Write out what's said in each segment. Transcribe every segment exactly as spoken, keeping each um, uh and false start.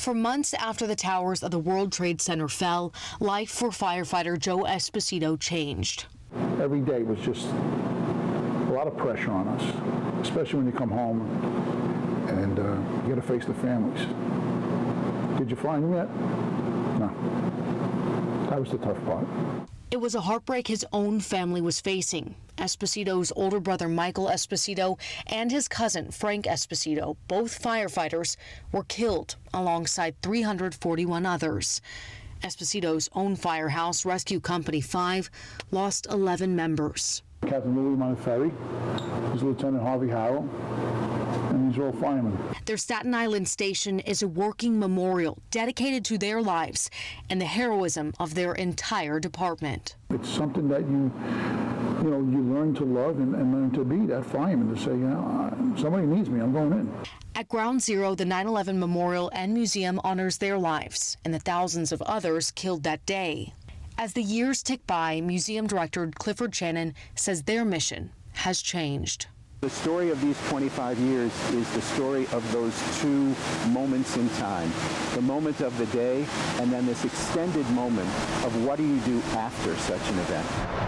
For months after the towers of the World Trade Center fell, life for firefighter Joe Esposito changed. Every day was just a lot of pressure on us, especially when you come home and uh, you got to face the families. Did you find them yet? No. That was the tough part. It was a heartbreak his own family was facing. Esposito's older brother, Michael Esposito, and his cousin, Frank Esposito, both firefighters, were killed alongside three hundred forty-one others. Esposito's own firehouse, Rescue Company five, lost eleven members. Captain Louis Montefiore, his Lieutenant Harvey Harrell, and these are all firemen. Their Staten Island station is a working memorial dedicated to their lives and the heroism of their entire department. It's something that you, you know, you learn to love and, and learn to be that fireman, to say, you know, somebody needs me, I'm going in. At Ground Zero, the nine eleven Memorial and Museum honors their lives and the thousands of others killed that day. As the years tick by, museum director Clifford Shannon says their mission has changed. The story of these twenty-five years is the story of those two moments in time. The moment of the day, and then this extended moment of what do you do after such an event.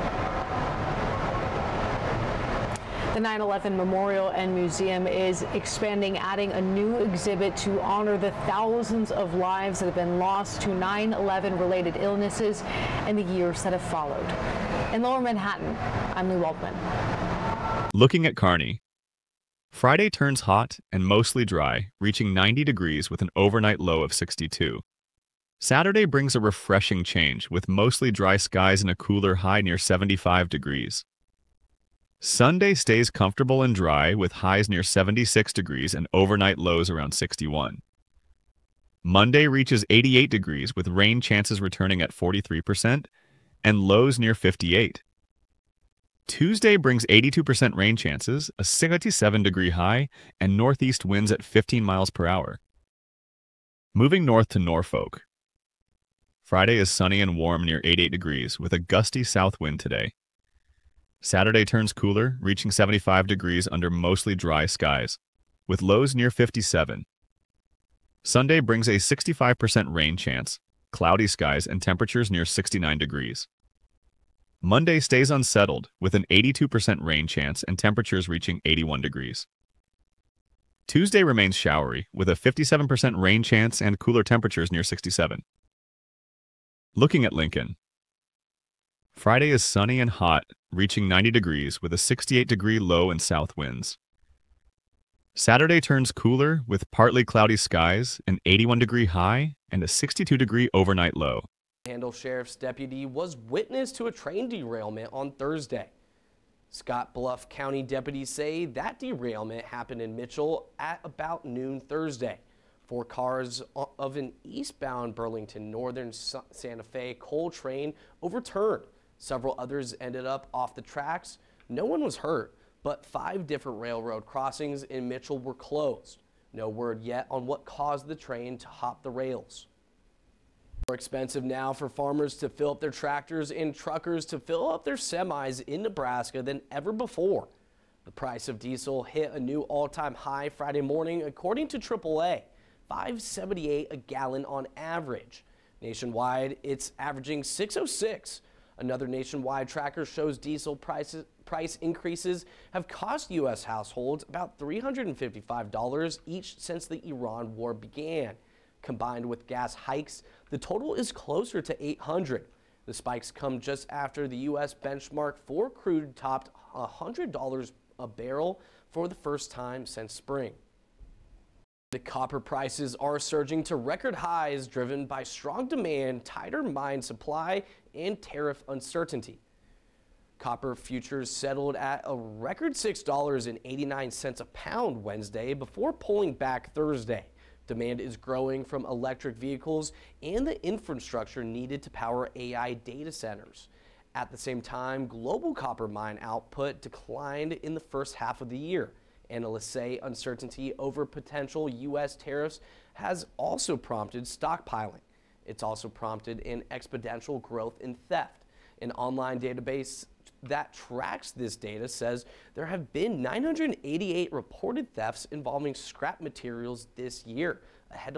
The nine eleven Memorial and Museum is expanding, adding a new exhibit to honor the thousands of lives that have been lost to nine eleven related illnesses and the years that have followed. In Lower Manhattan, I'm Lee Waldman. Looking at Kearney. Friday turns hot and mostly dry, reaching ninety degrees with an overnight low of sixty-two. Saturday brings a refreshing change with mostly dry skies and a cooler high near seventy-five degrees. Sunday stays comfortable and dry with highs near seventy-six degrees and overnight lows around sixty-one. Monday reaches eighty-eight degrees with rain chances returning at forty-three percent and lows near fifty-eight. Tuesday brings eighty-two percent rain chances, a seventy-seven degree high, and northeast winds at fifteen miles per hour. Moving north to Norfolk. Friday is sunny and warm near eighty-eight degrees with a gusty south wind today. Saturday turns cooler, reaching seventy-five degrees under mostly dry skies, with lows near fifty-seven. Sunday brings a sixty-five percent rain chance, cloudy skies, and temperatures near sixty-nine degrees. Monday stays unsettled, with an eighty-two percent rain chance and temperatures reaching eighty-one degrees. Tuesday remains showery, with a fifty-seven percent rain chance and cooler temperatures near sixty-seven. Looking at Lincoln. Friday is sunny and hot, reaching ninety degrees with a sixty-eight degree low and south winds. Saturday turns cooler with partly cloudy skies, an eighty-one degree high, and a sixty-two degree overnight low. Handle Sheriff's deputy was witness to a train derailment on Thursday. Scott Bluff County deputies say that derailment happened in Mitchell at about noon Thursday. Four cars of an eastbound Burlington Northern Santa Fe coal train overturned. Several others ended up off the tracks. No one was hurt, but five different railroad crossings in Mitchell were closed. No word yet on what caused the train to hop the rails. More expensive now for farmers to fill up their tractors and truckers to fill up their semis in Nebraska than ever before. The price of diesel hit a new all-time high Friday morning, according to triple A, five seventy-eight a gallon on average. Nationwide, it's averaging six oh six. Another nationwide tracker shows diesel prices, price increases have cost U S households about three hundred fifty-five dollars each since the Iran war began. Combined with gas hikes, the total is closer to eight hundred dollars. The spikes come just after the U S benchmark for crude topped one hundred dollars a barrel for the first time since spring. The copper prices are surging to record highs driven by strong demand, tighter mine supply, and tariff uncertainty. Copper futures settled at a record six dollars and eighty-nine cents a pound Wednesday before pulling back Thursday. Demand is growing from electric vehicles and the infrastructure needed to power A I data centers. At the same time, global copper mine output declined in the first half of the year. Analysts say uncertainty over potential U S tariffs has also prompted stockpiling. It's also prompted an exponential growth in theft. An online database that tracks this data says there have been nine hundred eighty-eight reported thefts involving scrap materials this year, ahead of